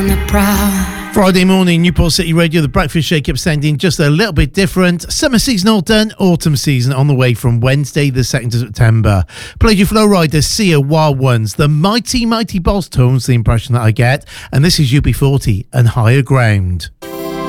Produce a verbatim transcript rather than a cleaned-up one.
Friday morning, Newport City Radio, the Breakfast Show kept sounding just a little bit different. Summer season all done, autumn season on the way from Wednesday the second of September. Played you Flow Rider, Sia, Wild Ones, the Mighty Mighty Boss Tones, the impression that I get. And this is U B forty and Higher Ground.